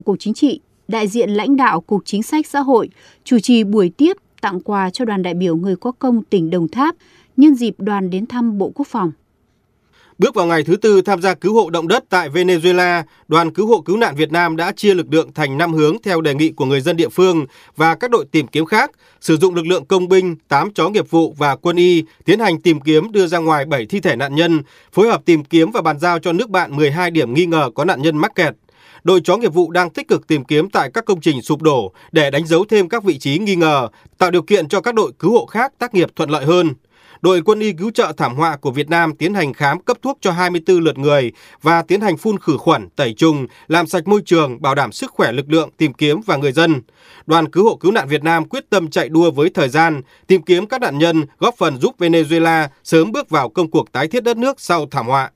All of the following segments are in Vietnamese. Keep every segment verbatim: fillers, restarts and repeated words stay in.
Cục Chính trị, đại diện lãnh đạo Cục Chính sách Xã hội chủ trì buổi tiếp tặng quà cho đoàn đại biểu người có công tỉnh Đồng Tháp nhân dịp đoàn đến thăm Bộ Quốc phòng. Bước vào ngày thứ tư tham gia cứu hộ động đất tại Venezuela, đoàn cứu hộ cứu nạn Việt Nam đã chia lực lượng thành năm hướng theo đề nghị của người dân địa phương và các đội tìm kiếm khác, sử dụng lực lượng công binh, tám chó nghiệp vụ và quân y tiến hành tìm kiếm đưa ra ngoài bảy thi thể nạn nhân, phối hợp tìm kiếm và bàn giao cho nước bạn mười hai điểm nghi ngờ có nạn nhân mắc kẹt. Đội chó nghiệp vụ đang tích cực tìm kiếm tại các công trình sụp đổ để đánh dấu thêm các vị trí nghi ngờ, tạo điều kiện cho các đội cứu hộ khác tác nghiệp thuận lợi hơn. Đội quân y cứu trợ thảm họa của Việt Nam tiến hành khám cấp thuốc cho hai mươi tư lượt người và tiến hành phun khử khuẩn, tẩy trùng, làm sạch môi trường, bảo đảm sức khỏe lực lượng tìm kiếm và người dân. Đoàn cứu hộ cứu nạn Việt Nam quyết tâm chạy đua với thời gian, tìm kiếm các nạn nhân, góp phần giúp Venezuela sớm bước vào công cuộc tái thiết đất nước sau thảm họa.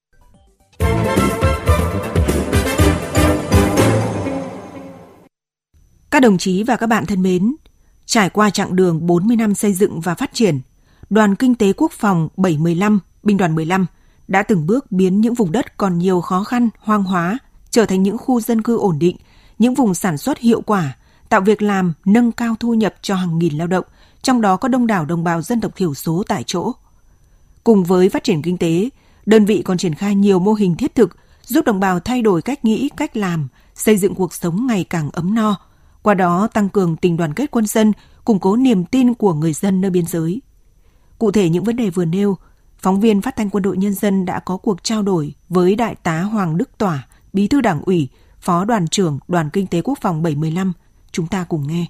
Các đồng chí và các bạn thân mến, trải qua chặng đường bốn mươi năm xây dựng và phát triển, Đoàn Kinh tế Quốc phòng bảy một năm, Binh đoàn mười lăm đã từng bước biến những vùng đất còn nhiều khó khăn, hoang hóa trở thành những khu dân cư ổn định, những vùng sản xuất hiệu quả, tạo việc làm, nâng cao thu nhập cho hàng nghìn lao động, trong đó có đông đảo đồng bào dân tộc thiểu số tại chỗ. Cùng với phát triển kinh tế, đơn vị còn triển khai nhiều mô hình thiết thực giúp đồng bào thay đổi cách nghĩ, cách làm, xây dựng cuộc sống ngày càng ấm no, qua đó tăng cường tình đoàn kết quân dân, củng cố niềm tin của người dân nơi biên giới. Cụ thể những vấn đề vừa nêu, phóng viên Phát thanh Quân đội Nhân dân đã có cuộc trao đổi với Đại tá Hoàng Đức Tỏa, Bí thư Đảng ủy, Phó Đoàn trưởng Đoàn Kinh tế Quốc phòng bảy một năm. Chúng ta cùng nghe.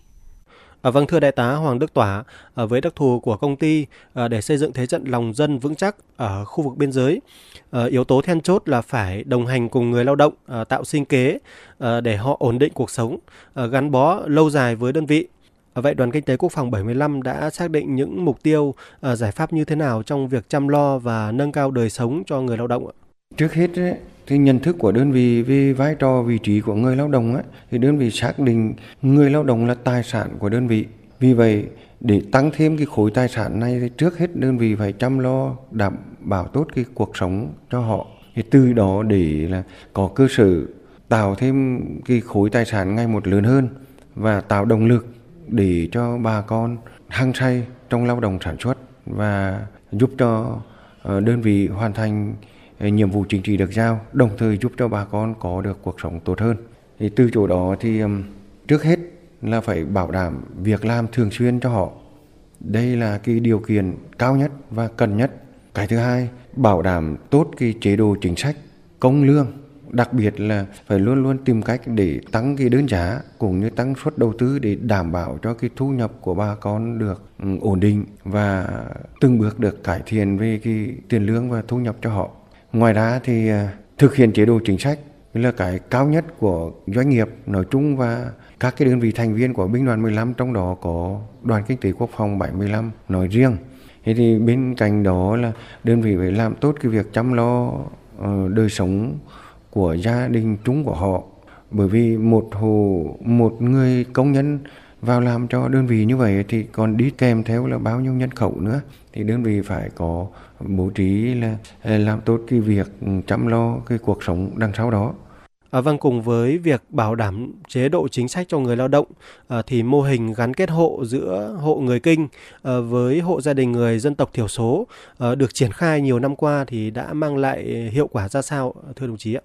À, vâng, thưa Đại tá Hoàng Đức Tỏa, à, với đặc thù của công ty à, để xây dựng thế trận lòng dân vững chắc ở khu vực biên giới, à, yếu tố then chốt là phải đồng hành cùng người lao động, à, tạo sinh kế à, để họ ổn định cuộc sống, à, gắn bó lâu dài với đơn vị. À, vậy Đoàn Kinh tế Quốc phòng bảy mươi lăm đã xác định những mục tiêu, à, giải pháp như thế nào trong việc chăm lo và nâng cao đời sống cho người lao động ạ? Trước hết ấy, thì nhận thức của đơn vị về vai trò vị trí của người lao động ấy, thì đơn vị xác định người lao động là tài sản của đơn vị. Vì vậy để tăng thêm cái khối tài sản này thì trước hết đơn vị phải chăm lo đảm bảo tốt cái cuộc sống cho họ. Thì từ đó để là có cơ sở tạo thêm cái khối tài sản ngày một lớn hơn và tạo động lực để cho bà con hăng say trong lao động sản xuất và giúp cho đơn vị hoàn thành nhiệm vụ chính trị được giao, đồng thời giúp cho bà con có được cuộc sống tốt hơn. Thì từ chỗ đó thì trước hết là phải bảo đảm việc làm thường xuyên cho họ. Đây là cái điều kiện cao nhất và cần nhất. Cái thứ hai, bảo đảm tốt cái chế độ chính sách, công lương. Đặc biệt là phải luôn luôn tìm cách để tăng cái đơn giá cũng như tăng suất đầu tư để đảm bảo cho cái thu nhập của bà con được ổn định và từng bước được cải thiện về cái tiền lương và thu nhập cho họ. Ngoài ra thì thực hiện chế độ chính sách là cái cao nhất của doanh nghiệp nói chung và các cái đơn vị thành viên của Binh đoàn mười lăm, trong đó có Đoàn Kinh tế Quốc phòng bảy mươi lăm nói riêng. Thế thì bên cạnh đó là đơn vị phải làm tốt cái việc chăm lo uh, đời sống của gia đình chung của họ. Bởi vì một hộ, một người công nhân vào làm cho đơn vị như vậy thì còn đi kèm theo là bao nhiêu nhân khẩu nữa. Thì đơn vị phải có bố trí là làm tốt cái việc chăm lo cái cuộc sống đằng sau đó. À, vâng, cùng với việc bảo đảm chế độ chính sách cho người lao động à, thì mô hình gắn kết hộ giữa hộ người Kinh à, với hộ gia đình người dân tộc thiểu số à, được triển khai nhiều năm qua thì đã mang lại hiệu quả ra sao, thưa đồng chí ạ?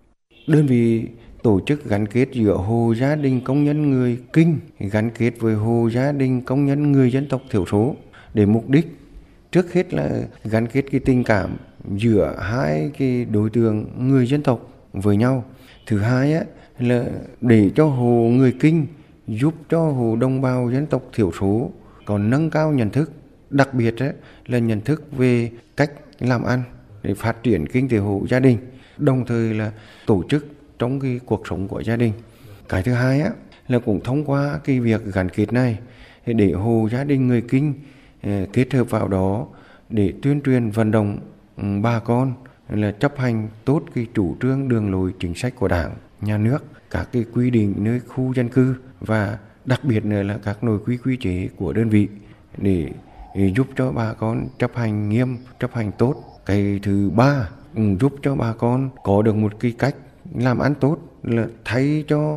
Đơn vị tổ chức gắn kết giữa hộ gia đình công nhân người Kinh gắn kết với hộ gia đình công nhân người dân tộc thiểu số để mục đích trước hết là gắn kết cái tình cảm giữa hai cái đối tượng người dân tộc với nhau. Thứ hai á, là để cho hộ người Kinh giúp cho hộ đồng bào dân tộc thiểu số còn nâng cao nhận thức, đặc biệt á, là nhận thức về cách làm ăn để phát triển kinh tế hộ gia đình, đồng thời là tổ chức trong cái cuộc sống của gia đình. Cái thứ hai á, là cũng thông qua cái việc gắn kết này để hộ gia đình người Kinh kết hợp vào đó để tuyên truyền vận động bà con là chấp hành tốt cái chủ trương đường lối chính sách của Đảng, nhà nước, các cái quy định nơi khu dân cư và đặc biệt nữa là các nội quy quy chế của đơn vị để, để giúp cho bà con chấp hành nghiêm, chấp hành tốt. Cái thứ ba giúp cho bà con có được một cái cách làm ăn tốt là thay cho